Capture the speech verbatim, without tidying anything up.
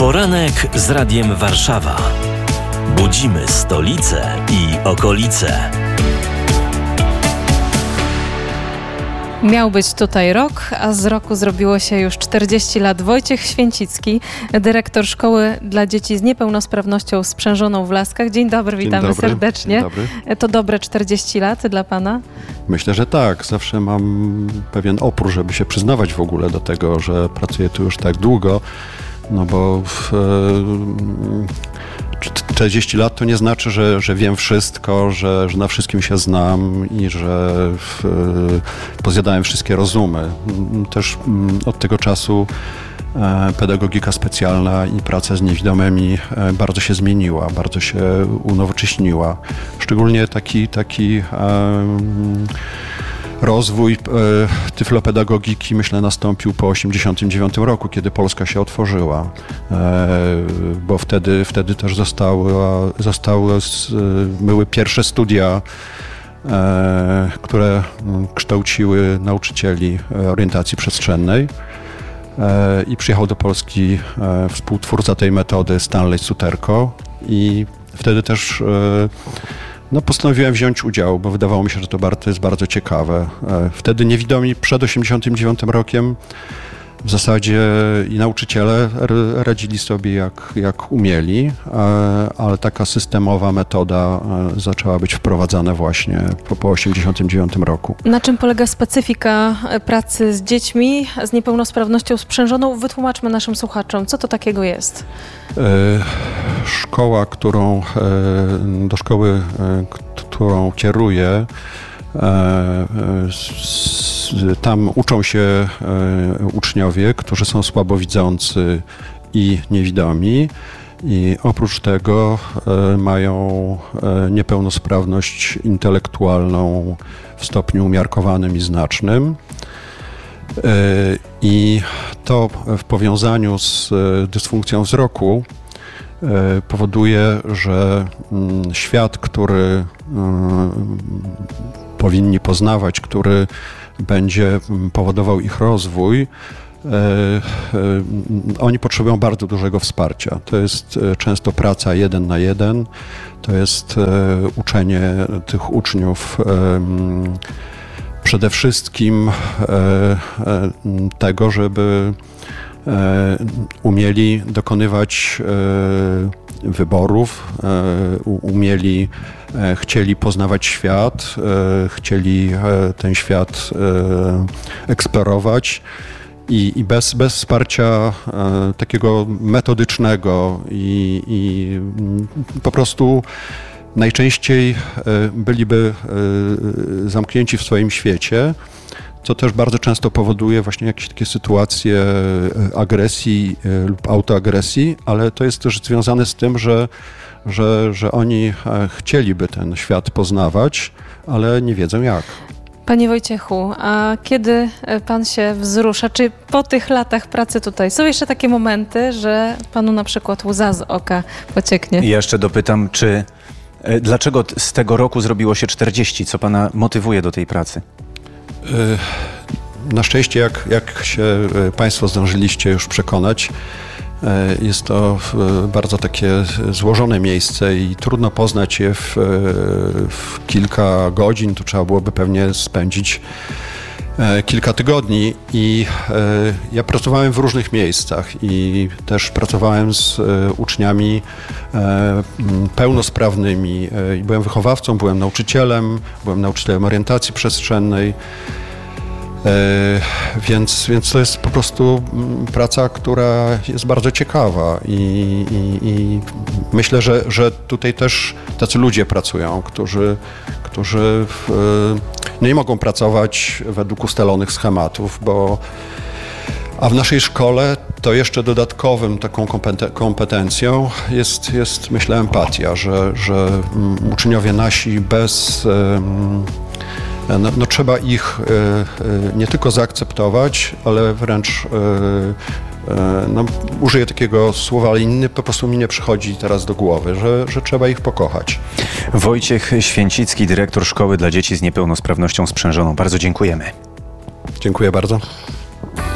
Poranek z Radiem Warszawa. Budzimy stolicę i okolice. Miał być tutaj rok, a z roku zrobiło się już czterdzieści lat. Wojciech Święcicki, dyrektor Szkoły dla Dzieci z Niepełnosprawnością Sprzężoną w Laskach. Dzień dobry, Dzień witamy dobry. serdecznie. Dzień dobry. To dobre czterdzieści lat dla pana? Myślę, że tak. Zawsze mam pewien opór, żeby się przyznawać w ogóle do tego, że pracuję tu już tak długo, no bo w, czterdzieści lat to nie znaczy, że, że wiem wszystko, że, że na wszystkim się znam i że w, pozjadałem wszystkie rozumy. Też od tego czasu pedagogika specjalna i praca z niewidomymi bardzo się zmieniła, bardzo się unowocześniła. Szczególnie taki, taki um, rozwój e, tyflopedagogiki, myślę, nastąpił po osiemdziesiątym dziewiątym roku, kiedy Polska się otworzyła, e, bo wtedy, wtedy też zostały, zostały, były pierwsze studia, e, które kształciły nauczycieli orientacji przestrzennej. E, I przyjechał do Polski e, współtwórca tej metody Stanley Suterko i wtedy też e, No, postanowiłem wziąć udział, bo wydawało mi się, że to, bardzo, to jest bardzo ciekawe. Wtedy niewidomi przed osiemdziesiątym dziewiątym rokiem w zasadzie i nauczyciele radzili sobie jak, jak umieli, ale taka systemowa metoda zaczęła być wprowadzana właśnie po, po osiemdziesiątym dziewiątym roku. Na czym polega specyfika pracy z dziećmi z niepełnosprawnością sprzężoną? Wytłumaczmy naszym słuchaczom, co to takiego jest. Szkoła, którą, do szkoły, którą kieruję, tam uczą się uczniowie, którzy są słabowidzący i niewidomi i oprócz tego mają niepełnosprawność intelektualną w stopniu umiarkowanym i znacznym. I to w powiązaniu z dysfunkcją wzroku powoduje, że świat, który powinni poznawać, który będzie powodował ich rozwój, oni potrzebują bardzo dużego wsparcia. To jest często praca jeden na jeden, to jest uczenie tych uczniów przede wszystkim tego, żeby umieli dokonywać wyborów, umieli, chcieli poznawać świat, chcieli ten świat eksplorować i, i bez, bez wsparcia takiego metodycznego i, i po prostu najczęściej byliby zamknięci w swoim świecie, co też bardzo często powoduje właśnie jakieś takie sytuacje agresji lub autoagresji, ale to jest też związane z tym, że, że, że oni chcieliby ten świat poznawać, ale nie wiedzą jak. Panie Wojciechu, a kiedy pan się wzrusza? Czy po tych latach pracy tutaj są jeszcze takie momenty, że panu na przykład łza z oka pocieknie? I jeszcze dopytam, czy dlaczego z tego roku zrobiło się czterdzieści? Co pana motywuje do tej pracy? Na szczęście, jak, jak się Państwo zdążyliście już przekonać, jest to bardzo takie złożone miejsce i trudno poznać je w, w kilka godzin. Tu trzeba byłoby pewnie spędzić kilka tygodni i ja pracowałem w różnych miejscach i też pracowałem z uczniami pełnosprawnymi. Byłem wychowawcą, byłem nauczycielem, byłem nauczycielem orientacji przestrzennej, więc, więc to jest po prostu praca, która jest bardzo ciekawa i, i, i myślę, że, że tutaj też tacy ludzie pracują, którzy, którzy w, nie mogą pracować według ustalonych schematów, bo a w naszej szkole to jeszcze dodatkowym taką kompetencją jest, jest myślę, empatia, że, że uczniowie nasi bez... No, no trzeba ich nie tylko zaakceptować, ale wręcz, no, użyję takiego słowa, ale inny po prostu mi nie przychodzi teraz do głowy, że, że trzeba ich pokochać. Wojciech Święcicki, dyrektor Szkoły dla Dzieci z Niepełnosprawnością Sprzężoną. Bardzo dziękujemy. Dziękuję bardzo.